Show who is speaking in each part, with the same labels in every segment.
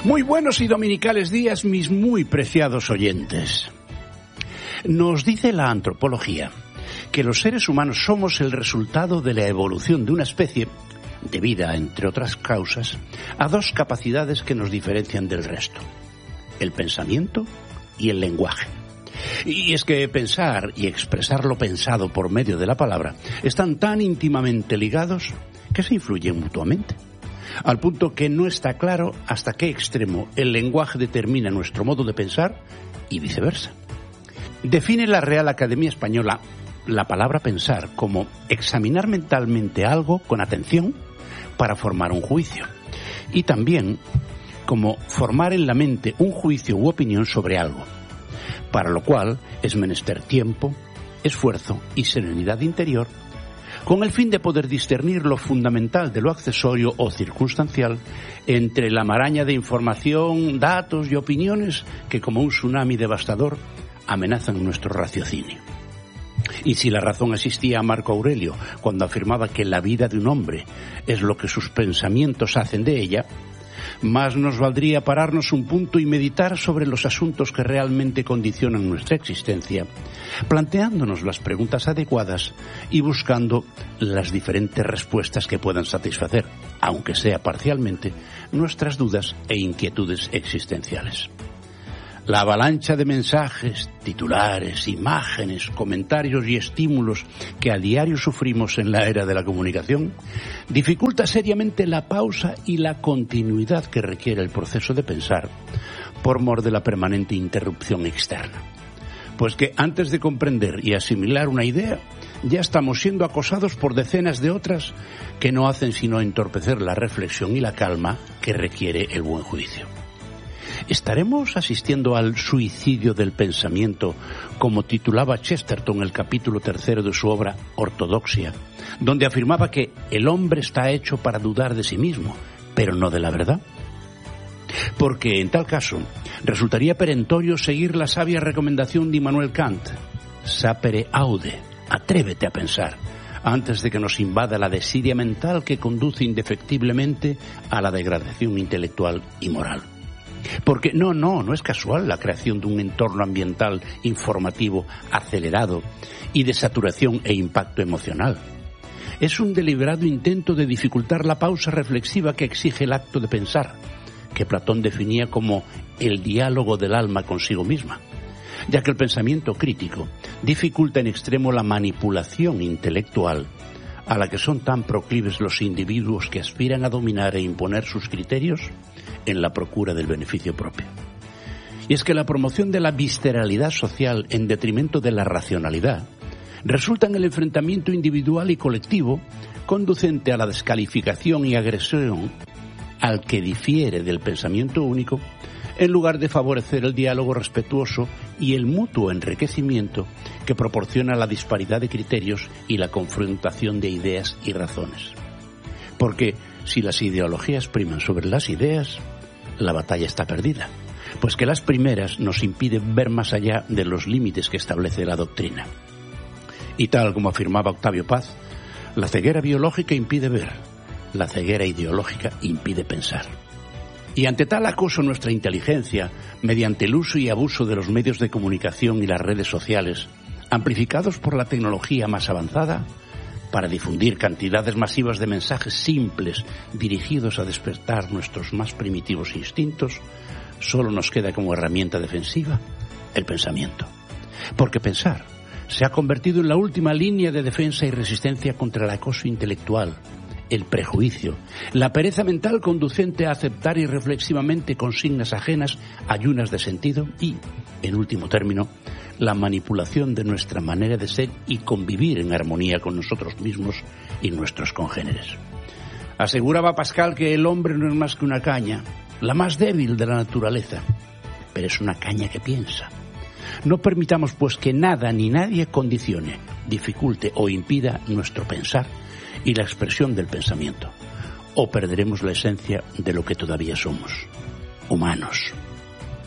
Speaker 1: Muy buenos y dominicales días, mis muy preciados oyentes. Nos dice la antropología que los seres humanos somos el resultado de la evolución de una especie, debida, entre otras causas, a dos capacidades que nos diferencian del resto: el pensamiento y el lenguaje. Y es que pensar y expresar lo pensado por medio de la palabra están tan íntimamente ligados que se influyen mutuamente, al punto que no está claro hasta qué extremo el lenguaje determina nuestro modo de pensar y viceversa. Define la Real Academia Española la palabra pensar como examinar mentalmente algo con atención para formar un juicio, y también como formar en la mente un juicio u opinión sobre algo, para lo cual es menester tiempo, esfuerzo y serenidad interior, con el fin de poder discernir lo fundamental de lo accesorio o circunstancial entre la maraña de información, datos y opiniones que, como un tsunami devastador, amenazan nuestro raciocinio. Y si la razón asistía a Marco Aurelio cuando afirmaba que la vida de un hombre es lo que sus pensamientos hacen de ella, más nos valdría pararnos un punto y meditar sobre los asuntos que realmente condicionan nuestra existencia, planteándonos las preguntas adecuadas y buscando las diferentes respuestas que puedan satisfacer, aunque sea parcialmente, nuestras dudas e inquietudes existenciales. La avalancha de mensajes, titulares, imágenes, comentarios y estímulos que a diario sufrimos en la era de la comunicación dificulta seriamente la pausa y la continuidad que requiere el proceso de pensar por mor de la permanente interrupción externa. Pues que antes de comprender y asimilar una idea, ya estamos siendo acosados por decenas de otras que no hacen sino entorpecer la reflexión y la calma que requiere el buen juicio. ¿Estaremos asistiendo al suicidio del pensamiento, como titulaba Chesterton el capítulo 3 de su obra Ortodoxia, donde afirmaba que el hombre está hecho para dudar de sí mismo, pero no de la verdad? Porque en tal caso resultaría perentorio seguir la sabia recomendación de Immanuel Kant: sapere aude, atrévete a pensar, antes de que nos invada la desidia mental que conduce indefectiblemente a la degradación intelectual y moral. Porque no es casual la creación de un entorno ambiental informativo acelerado y de saturación e impacto emocional. Es un deliberado intento de dificultar la pausa reflexiva que exige el acto de pensar, que Platón definía como el diálogo del alma consigo misma, ya que el pensamiento crítico dificulta en extremo la manipulación intelectual a la que son tan proclives los individuos que aspiran a dominar e imponer sus criterios en la procura del beneficio propio. Y es que la promoción de la visceralidad social en detrimento de la racionalidad resulta en el enfrentamiento individual y colectivo conducente a la descalificación y agresión al que difiere del pensamiento único, en lugar de favorecer el diálogo respetuoso y el mutuo enriquecimiento que proporciona la disparidad de criterios y la confrontación de ideas y razones. Porque si las ideologías priman sobre las ideas, la batalla está perdida, pues que las primeras nos impiden ver más allá de los límites que establece la doctrina. Y tal como afirmaba Octavio Paz, la ceguera biológica impide ver, la ceguera ideológica impide pensar. Y ante tal acoso a nuestra inteligencia, mediante el uso y abuso de los medios de comunicación y las redes sociales, amplificados por la tecnología más avanzada, para difundir cantidades masivas de mensajes simples dirigidos a despertar nuestros más primitivos instintos, solo nos queda como herramienta defensiva el pensamiento. Porque pensar se ha convertido en la última línea de defensa y resistencia contra el acoso intelectual, el prejuicio, la pereza mental conducente a aceptar irreflexivamente consignas ajenas, ayunas de sentido y, en último término, la manipulación de nuestra manera de ser y convivir en armonía con nosotros mismos y nuestros congéneres. Aseguraba Pascal que el hombre no es más que una caña, la más débil de la naturaleza, pero es una caña que piensa. No permitamos pues que nada ni nadie condicione, dificulte o impida nuestro pensar y la expresión del pensamiento, o perderemos la esencia de lo que todavía somos, humanos.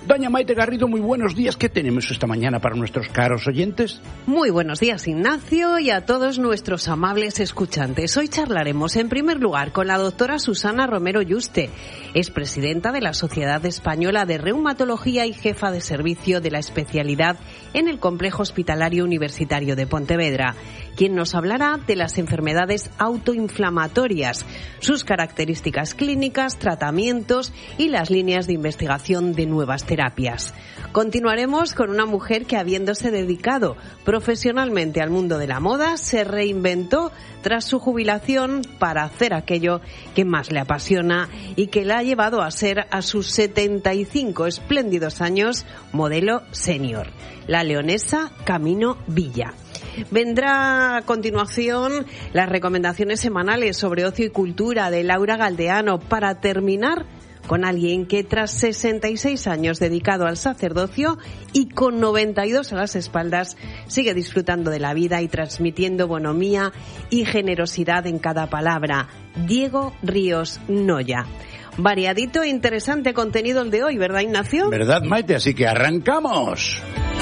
Speaker 1: Doña Maite Garrido, muy buenos días. ¿Qué tenemos esta mañana para nuestros caros oyentes?
Speaker 2: Muy buenos días, Ignacio, y a todos nuestros amables escuchantes. Hoy charlaremos, en primer lugar, con la doctora Susana Romero Yuste. Es presidenta de la Sociedad Española de Reumatología y jefa de servicio de la especialidad en el Complejo Hospitalario Universitario de Pontevedra, quien nos hablará de las enfermedades autoinflamatorias, sus características clínicas, tratamientos y las líneas de investigación de nuevas terapias. Continuaremos con una mujer que, habiéndose dedicado profesionalmente al mundo de la moda, se reinventó tras su jubilación para hacer aquello que más le apasiona y que la ha llevado a ser, a sus 75 espléndidos años, modelo senior, la leonesa Camino Villa. Vendrá a continuación las recomendaciones semanales sobre ocio y cultura de Laura Galdeano, para terminar con alguien que, tras 66 años dedicado al sacerdocio y con 92 a las espaldas, sigue disfrutando de la vida y transmitiendo bonomía y generosidad en cada palabra. Diego Ríos Noya. Variadito e interesante contenido el de hoy, ¿verdad, Ignacio?
Speaker 1: ¿Verdad, Maite? Así que arrancamos.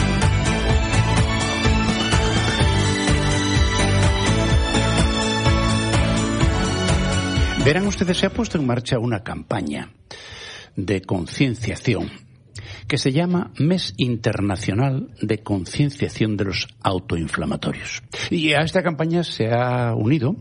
Speaker 1: Verán ustedes, se ha puesto en marcha una campaña de concienciación que se llama Mes Internacional de Concienciación de los Autoinflamatorios. Y a esta campaña se ha unido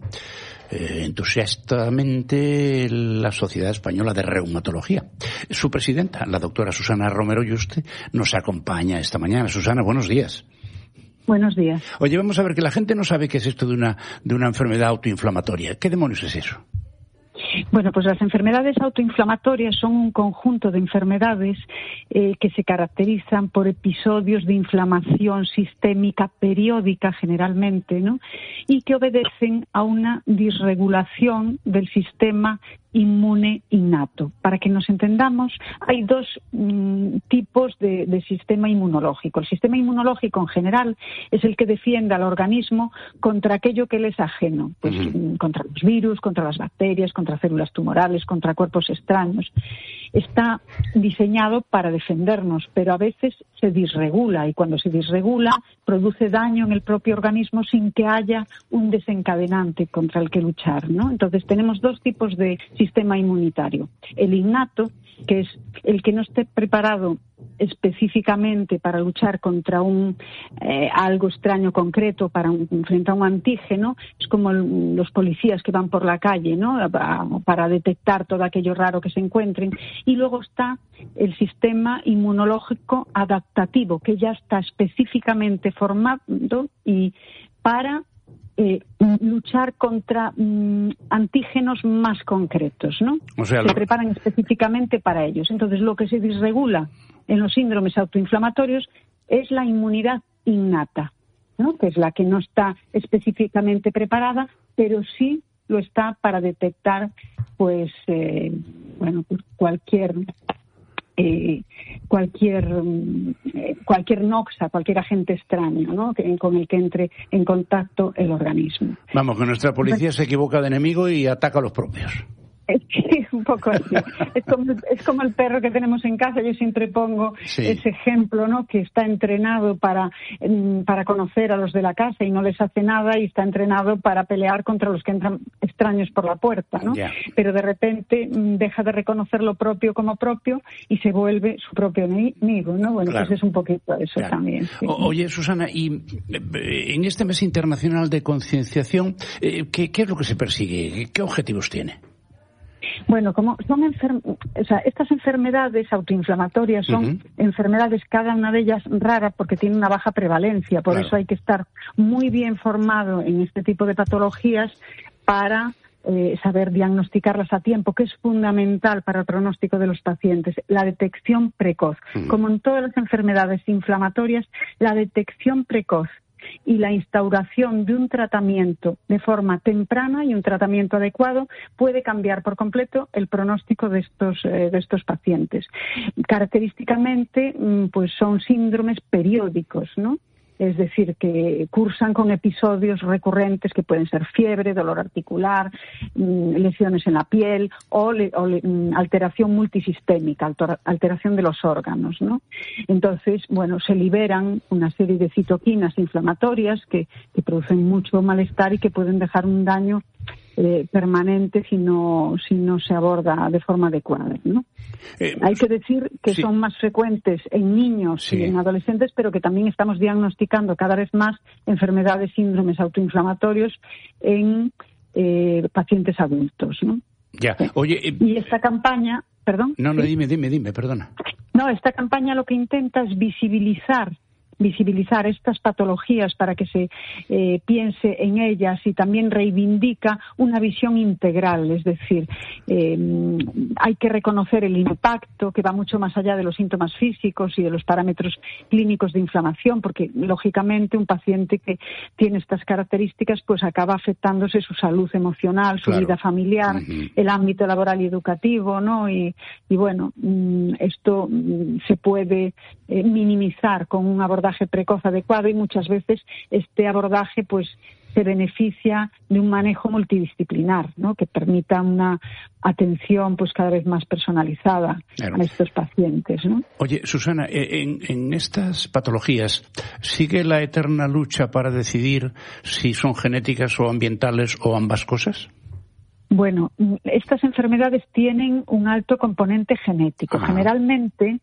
Speaker 1: entusiastamente la Sociedad Española de Reumatología. Su presidenta, la doctora Susana Romero Yuste, nos acompaña esta mañana. Susana, buenos días.
Speaker 3: Buenos días.
Speaker 1: Oye, vamos a ver, que la gente no sabe qué es esto de una enfermedad autoinflamatoria. ¿Qué demonios es eso?
Speaker 3: Bueno, pues las enfermedades autoinflamatorias son un conjunto de enfermedades que se caracterizan por episodios de inflamación sistémica periódica generalmente, ¿no? Y que obedecen a una disregulación del sistema inmune innato. Para que nos entendamos, hay dos tipos de sistema inmunológico. El sistema inmunológico en general es el que defiende al organismo contra aquello que le es ajeno, pues contra los virus, contra las bacterias, contra células tumorales, contra cuerpos extraños. Está diseñado para defendernos, pero a veces se disregula, y cuando se disregula produce daño en el propio organismo sin que haya un desencadenante contra el que luchar, ¿no? Entonces tenemos dos tipos de sistema inmunitario. El innato, que es el que no esté preparado específicamente para luchar contra algo extraño concreto, frente a un antígeno. Es como los policías que van por la calle, ¿no?, para detectar todo aquello raro que se encuentren. Y luego está el sistema inmunológico adaptativo, que ya está específicamente formado y para luchar contra antígenos más concretos, ¿no? O sea, se preparan específicamente para ellos. Entonces, lo que se disregula en los síndromes autoinflamatorios es la inmunidad innata, ¿no?, que es la que no está específicamente preparada, pero sí lo está para detectar, pues cualquier noxa, cualquier agente extraño, ¿no?, con el que entre en contacto el organismo.
Speaker 1: Vamos, que nuestra policía se equivoca de enemigo y ataca a los propios.
Speaker 3: Sí, un poco así. Es como el perro que tenemos en casa. Yo siempre pongo ese ejemplo, ¿no?, que está entrenado para conocer a los de la casa y no les hace nada, y está entrenado para pelear contra los que entran extraños por la puerta, ¿no? Yeah. Pero de repente deja de reconocer lo propio como propio y se vuelve su propio enemigo, ¿no? Bueno, claro. Pues es un poquito eso, claro, también. Sí.
Speaker 1: Oye, Susana, y en este mes internacional de concienciación, ¿qué es lo que se persigue? ¿Qué objetivos tiene?
Speaker 3: Bueno, como son estas enfermedades autoinflamatorias son enfermedades, cada una de ellas rara, porque tiene una baja prevalencia. Por eso hay que estar muy bien formado en este tipo de patologías para saber diagnosticarlas a tiempo, que es fundamental para el pronóstico de los pacientes. La detección precoz. Como en todas las enfermedades inflamatorias, la detección precoz y la instauración de un tratamiento de forma temprana y un tratamiento adecuado puede cambiar por completo el pronóstico de estos pacientes. Característicamente, pues son síndromes periódicos, ¿no?, es decir, que cursan con episodios recurrentes que pueden ser fiebre, dolor articular, lesiones en la piel o alteración multisistémica, alteración de los órganos, ¿no? Entonces, bueno, se liberan una serie de citoquinas inflamatorias que producen mucho malestar y que pueden dejar un daño permanente si no se aborda de forma adecuada, ¿no? Hay que decir que
Speaker 1: sí.
Speaker 3: son más frecuentes en niños
Speaker 1: sí.
Speaker 3: y en adolescentes, pero que también estamos diagnosticando cada vez más enfermedades, síndromes autoinflamatorios en pacientes adultos, ¿no?
Speaker 1: Ya. Oye,
Speaker 3: y esta campaña, perdón.
Speaker 1: No,
Speaker 3: ¿sí?
Speaker 1: dime, perdona.
Speaker 3: No, esta campaña lo que intenta es visibilizar estas patologías para que se piense en ellas y también reivindica una visión integral, es decir, hay que reconocer el impacto que va mucho más allá de los síntomas físicos y de los parámetros clínicos de inflamación, porque lógicamente un paciente que tiene estas características pues acaba afectándose su salud emocional, su vida familiar, el ámbito laboral y educativo, ¿no? Y bueno, esto se puede minimizar con un abordaje precoz adecuado y muchas veces este abordaje pues se beneficia de un manejo multidisciplinar, ¿no? Que permita una atención pues cada vez más personalizada a estos pacientes, ¿no?
Speaker 1: Oye, Susana, en estas patologías ¿sigue la eterna lucha para decidir si son genéticas o ambientales o ambas cosas?
Speaker 3: Bueno, estas enfermedades tienen un alto componente genético. Generalmente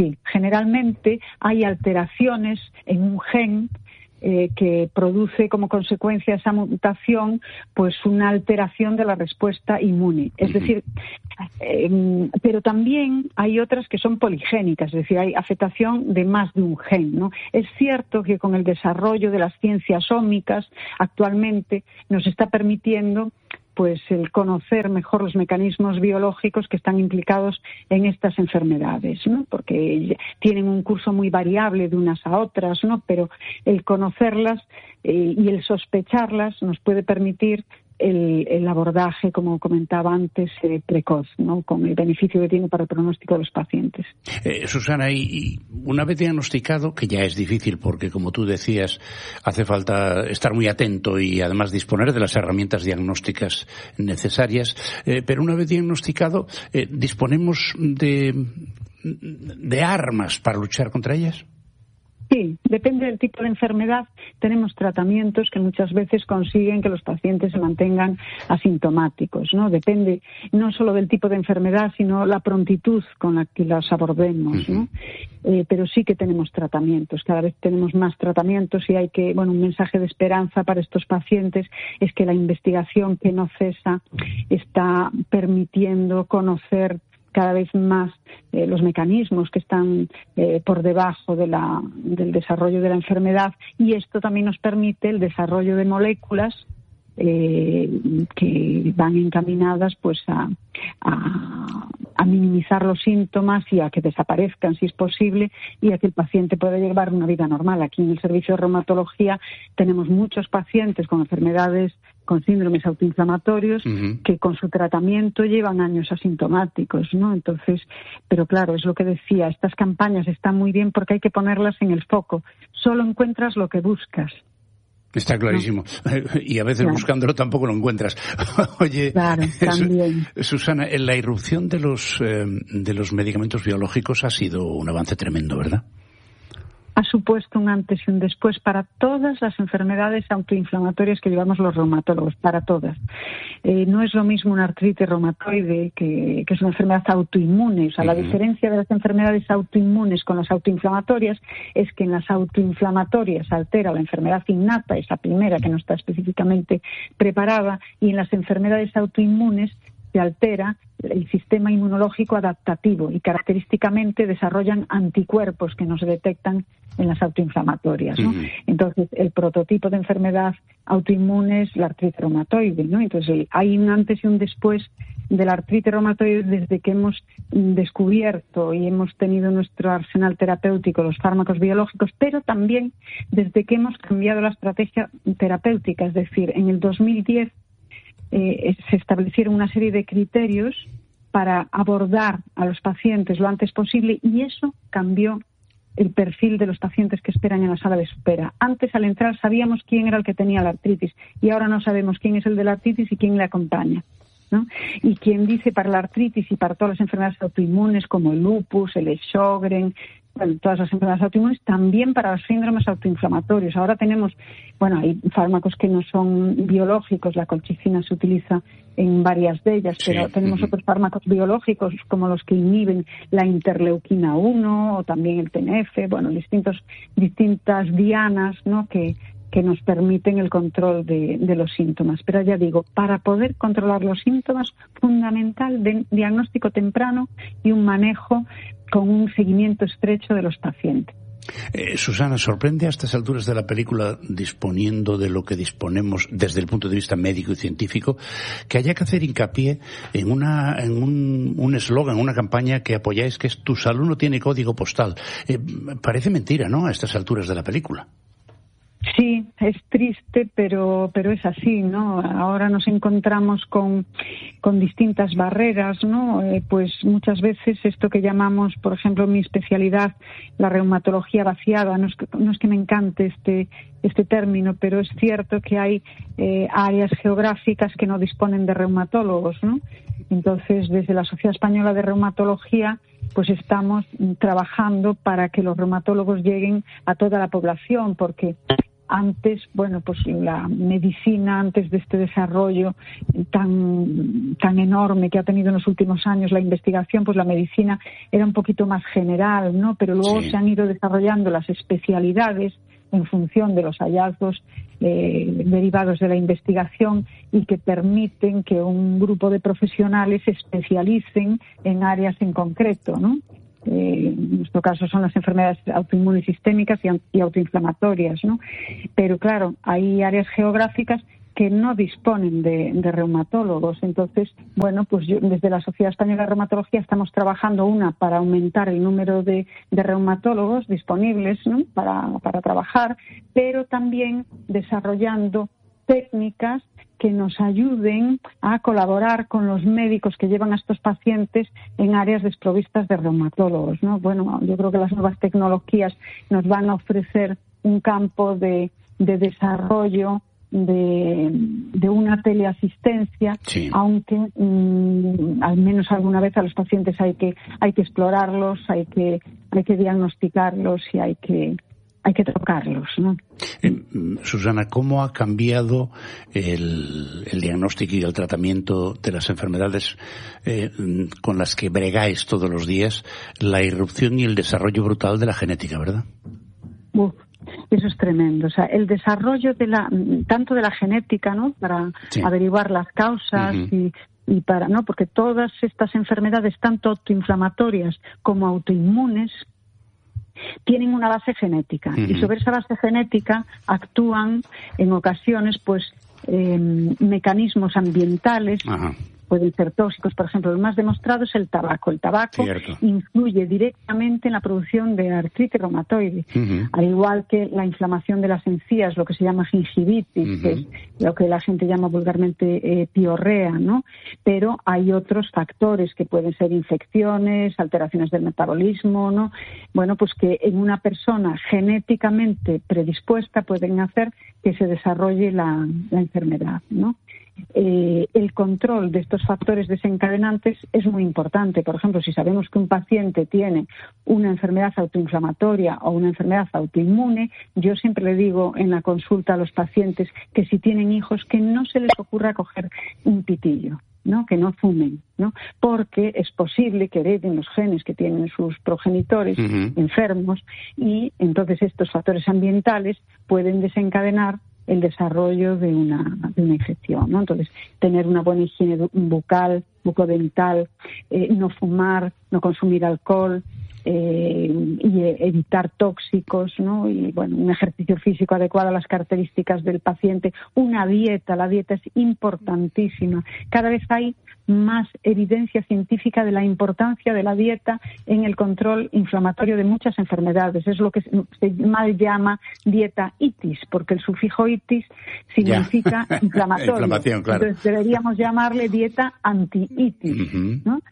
Speaker 3: hay alteraciones en un gen que produce como consecuencia esa mutación pues una alteración de la respuesta inmune. Es decir, pero también hay otras que son poligénicas, es decir, hay afectación de más de un gen, ¿no? Es cierto que con el desarrollo de las ciencias ómicas actualmente nos está permitiendo pues el conocer mejor los mecanismos biológicos que están implicados en estas enfermedades, ¿no? Porque tienen un curso muy variable de unas a otras, ¿no? Pero el conocerlas y el sospecharlas nos puede permitir el abordaje, como comentaba antes, precoz, ¿no? Con el beneficio que tiene para el pronóstico de los pacientes.
Speaker 1: Susana, y una vez diagnosticado, que ya es difícil porque, como tú decías, hace falta estar muy atento y además disponer de las herramientas diagnósticas necesarias, pero una vez diagnosticado, ¿disponemos de armas para luchar contra ellas?
Speaker 3: Sí, depende del tipo de enfermedad. Tenemos tratamientos que muchas veces consiguen que los pacientes se mantengan asintomáticos, ¿no? Depende no solo del tipo de enfermedad, sino la prontitud con la que las abordemos, ¿no? Pero sí que tenemos tratamientos, cada vez tenemos más tratamientos y un mensaje de esperanza para estos pacientes es que la investigación que no cesa está permitiendo conocer cada vez más los mecanismos que están por debajo del desarrollo de la enfermedad, y esto también nos permite el desarrollo de moléculas que van encaminadas pues a minimizar los síntomas y a que desaparezcan si es posible y a que el paciente pueda llevar una vida normal. Aquí en el servicio de reumatología tenemos muchos pacientes con enfermedades, con síndromes autoinflamatorios que con su tratamiento llevan años asintomáticos, ¿no? Entonces, pero claro, es lo que decía, estas campañas están muy bien porque hay que ponerlas en el foco. Solo encuentras lo que buscas.
Speaker 1: Está clarísimo. Y a veces buscándolo tampoco lo encuentras. Oye,
Speaker 3: claro, también.
Speaker 1: Susana, la irrupción de los medicamentos biológicos ha sido un avance tremendo, ¿verdad?
Speaker 3: Ha supuesto un antes y un después para todas las enfermedades autoinflamatorias que llevamos los reumatólogos, para todas. No es lo mismo una artritis reumatoide que es una enfermedad autoinmune. O sea, la diferencia de las enfermedades autoinmunes con las autoinflamatorias es que en las autoinflamatorias altera la enfermedad innata, esa primera que no está específicamente preparada, y en las enfermedades autoinmunes se altera el sistema inmunológico adaptativo y característicamente desarrollan anticuerpos que no se detectan en las autoinflamatorias, ¿no? Entonces, el prototipo de enfermedad autoinmune es la artritis reumatoide, ¿no? Entonces, hay un antes y un después de la artritis reumatoide desde que hemos descubierto y hemos tenido nuestro arsenal terapéutico los fármacos biológicos, pero también desde que hemos cambiado la estrategia terapéutica. Es decir, en el 2010 se establecieron una serie de criterios para abordar a los pacientes lo antes posible y eso cambió el perfil de los pacientes que esperan en la sala de espera. Antes, al entrar, sabíamos quién era el que tenía la artritis y ahora no sabemos quién es el de la artritis y quién le acompaña, ¿no? Y quien dice para la artritis y para todas las enfermedades autoinmunes como el lupus, el Sjögren, bueno, todas las enfermedades autoinmunes, también para los síndromes autoinflamatorios. Ahora tenemos, bueno, hay fármacos que no son biológicos, la colchicina se utiliza en varias de ellas, pero tenemos otros fármacos biológicos como los que inhiben la interleuquina 1 o también el TNF, bueno, distintas dianas, ¿no?, que nos permiten el control de los síntomas. Pero ya digo, para poder controlar los síntomas, fundamental diagnóstico temprano y un manejo con un seguimiento estrecho de los pacientes.
Speaker 1: Susana, ¿sorprende a estas alturas de la película, disponiendo de lo que disponemos desde el punto de vista médico y científico, que haya que hacer hincapié en un eslogan, una campaña que apoyáis, que es "Tu salud no tiene código postal"? Parece mentira, ¿no?, a estas alturas de la película.
Speaker 3: Sí, es triste, pero es así, ¿no? Ahora nos encontramos con distintas barreras, ¿no? Pues muchas veces esto que llamamos, por ejemplo, mi especialidad, la reumatología vaciada, no es que me encante este término, pero es cierto que hay áreas geográficas que no disponen de reumatólogos, ¿no? Entonces, desde la Sociedad Española de Reumatología, pues estamos trabajando para que los reumatólogos lleguen a toda la población, porque antes, bueno, pues la medicina, antes de este desarrollo tan enorme que ha tenido en los últimos años la investigación, pues la medicina era un poquito más general, ¿no? Pero luego se han ido desarrollando las especialidades en función de los hallazgos derivados de la investigación y que permiten que un grupo de profesionales se especialicen en áreas en concreto, ¿no? En nuestro caso son las enfermedades autoinmunes sistémicas y autoinflamatorias, ¿no? Pero claro, hay áreas geográficas que no disponen de reumatólogos. Entonces, bueno, pues desde la Sociedad Española de Reumatología estamos trabajando para aumentar el número de reumatólogos disponibles, ¿no?, para trabajar, pero también desarrollando técnicas que nos ayuden a colaborar con los médicos que llevan a estos pacientes en áreas desprovistas de reumatólogos, ¿no? Bueno, yo creo que las nuevas tecnologías nos van a ofrecer un campo de desarrollo de una teleasistencia, aunque al menos alguna vez a los pacientes hay que explorarlos, hay que diagnosticarlos y hay que tocarlos, ¿no?
Speaker 1: Susana, ¿cómo ha cambiado el diagnóstico y el tratamiento de las enfermedades con las que bregáis todos los días, la irrupción y el desarrollo brutal de la genética, verdad?
Speaker 3: Eso es tremendo. O sea, el desarrollo tanto de la genética, ¿no?, para averiguar las causas y para, ¿no?, porque todas estas enfermedades, tanto autoinflamatorias como autoinmunes, tienen una base genética y sobre esa base genética actúan en ocasiones pues mecanismos ambientales. Pueden ser tóxicos, por ejemplo, el más demostrado es el tabaco. El tabaco influye directamente en la producción de artritis reumatoide, al igual que la inflamación de las encías, lo que se llama gingivitis, que es lo que la gente llama vulgarmente piorrea, ¿no? Pero hay otros factores que pueden ser infecciones, alteraciones del metabolismo, ¿no? Bueno, pues que en una persona genéticamente predispuesta pueden hacer que se desarrolle la enfermedad, ¿no? El control de estos factores desencadenantes es muy importante. Por ejemplo, si sabemos que un paciente tiene una enfermedad autoinflamatoria o una enfermedad autoinmune, yo siempre le digo en la consulta a los pacientes que si tienen hijos, que no se les ocurra coger un pitillo, ¿no?, que no fumen, ¿no?, porque es posible que hereden los genes que tienen sus progenitores enfermos y entonces estos factores ambientales pueden desencadenar el desarrollo de una infección, ¿no? Entonces, tener una buena higiene bucal, bucodental, no fumar, no consumir alcohol, y evitar tóxicos, ¿no? Y bueno, un ejercicio físico adecuado a las características del paciente, una dieta, la dieta es importantísima. Cada vez hay más evidencia científica de la importancia de la dieta en el control inflamatorio de muchas enfermedades. Es lo que se mal llama dieta itis, porque el sufijo itis significa inflamatorio.
Speaker 1: Inflamación, claro.
Speaker 3: Entonces deberíamos llamarle dieta anti-itis, ¿no?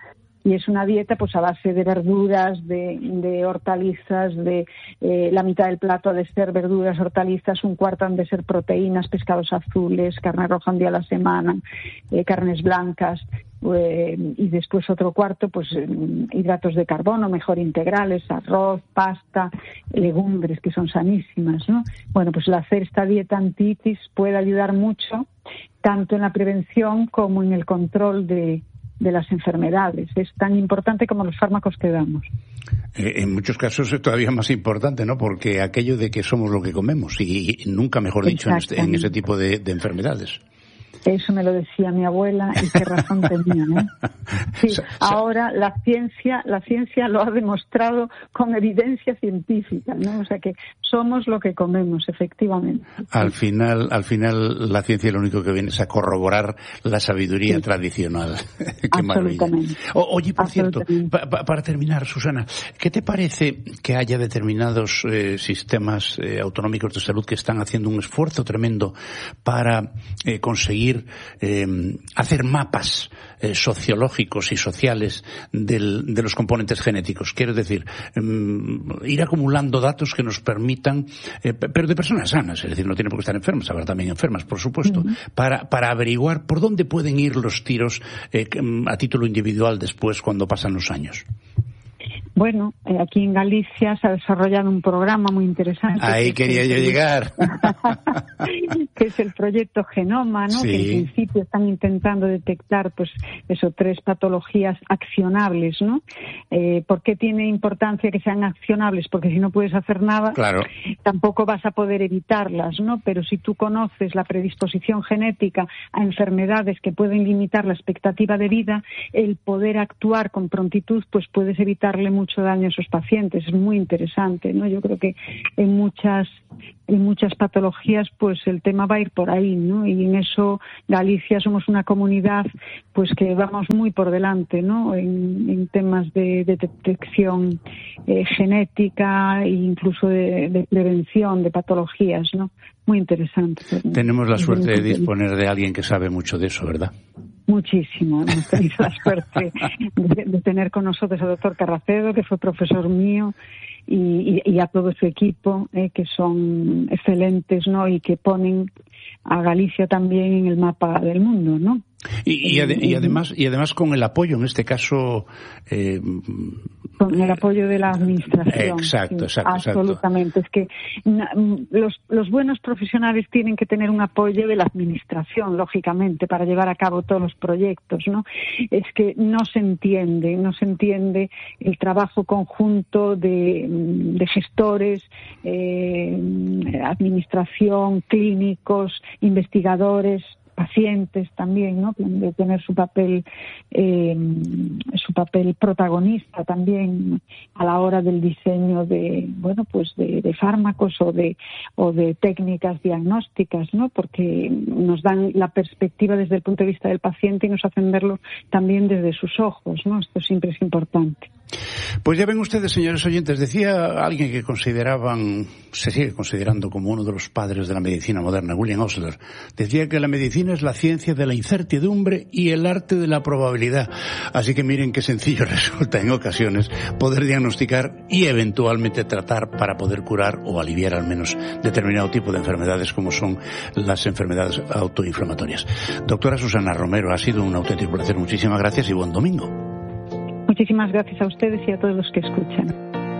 Speaker 3: Y es una dieta pues a base de verduras, de hortalizas, de la mitad del plato ha de ser verduras, hortalizas, un cuarto han de ser proteínas, pescados azules, carne roja un día a la semana, carnes blancas, y después otro cuarto pues hidratos de carbono, mejor integrales, arroz, pasta, legumbres, que son sanísimas, ¿no? Bueno, pues el hacer esta dieta anti-ITIS puede ayudar mucho tanto en la prevención como en el control de las enfermedades. Es tan importante como los fármacos que damos.
Speaker 1: En muchos casos es todavía más importante, ¿no? Porque aquello de que somos lo que comemos, y nunca mejor dicho en ese tipo de enfermedades.
Speaker 3: Eso me lo decía mi abuela y qué razón tenía, ¿eh? Sí, ahora la ciencia lo ha demostrado con evidencia científica, ¿no? O sea que somos lo que comemos, efectivamente.
Speaker 1: Al final la ciencia lo único que viene es a corroborar la sabiduría tradicional. Qué maravilla. Oye, por cierto, para terminar, Susana, ¿qué te parece que haya determinados sistemas autonómicos de salud que están haciendo un esfuerzo tremendo para conseguir hacer mapas sociológicos y sociales de los componentes genéticos? Quiero decir, ir acumulando datos que nos permitan, pero de personas sanas, es decir, no tienen por qué estar enfermas, habrá también enfermas, por supuesto, para averiguar por dónde pueden ir los tiros a título individual después cuando pasan los años.
Speaker 3: Bueno, aquí en Galicia se ha desarrollado un programa muy interesante.
Speaker 1: Ahí quería yo llegar.
Speaker 3: Que es el proyecto Genoma, ¿no? Sí. Que en principio están intentando detectar, pues, 3 patologías accionables, ¿no? ¿Por qué tiene importancia que sean accionables? Porque si no puedes hacer nada, claro, tampoco vas a poder evitarlas, ¿no? Pero si tú conoces la predisposición genética a enfermedades que pueden limitar la expectativa de vida, el poder actuar con prontitud, pues puedes evitarle mucho daño a esos pacientes. Es muy interesante, ¿no? Yo creo que en muchas patologías pues el tema va a ir por ahí, ¿no? Y en eso Galicia somos una comunidad pues que vamos muy por delante, ¿no? En temas de detección genética e incluso de prevención de patologías, ¿no? Muy interesante.
Speaker 1: Tenemos la suerte de disponer de alguien que sabe mucho de eso, ¿verdad?
Speaker 3: Muchísimo. Hemos tenido la suerte de tener con nosotros al doctor Carracedo, que fue profesor mío, y a todo su equipo, que son excelentes, ¿no? Y que ponen a Galicia también en el mapa del mundo, ¿no?
Speaker 1: Y además con el apoyo, en este caso...
Speaker 3: con el apoyo de la administración.
Speaker 1: Exacto.
Speaker 3: Absolutamente. Es que los buenos profesionales tienen que tener un apoyo de la administración, lógicamente, para llevar a cabo todos los proyectos, ¿no? Es que no se entiende el trabajo conjunto de gestores, administración, clínicos, investigadores, pacientes también, ¿no? De tener su papel protagonista también a la hora del diseño de fármacos o de técnicas diagnósticas, ¿no? Porque nos dan la perspectiva desde el punto de vista del paciente y nos hacen verlo también desde sus ojos, ¿no? Esto siempre es importante.
Speaker 1: Pues ya ven ustedes, señores oyentes, decía alguien que se sigue considerando como uno de los padres de la medicina moderna, William Osler, decía que la medicina es la ciencia de la incertidumbre y el arte de la probabilidad. Así que miren qué sencillo resulta en ocasiones poder diagnosticar y eventualmente tratar para poder curar o aliviar al menos determinado tipo de enfermedades como son las enfermedades autoinflamatorias. Doctora Susana Romero, ha sido un auténtico placer. Muchísimas gracias y buen domingo.
Speaker 3: Muchísimas gracias a ustedes y a todos los que escuchan.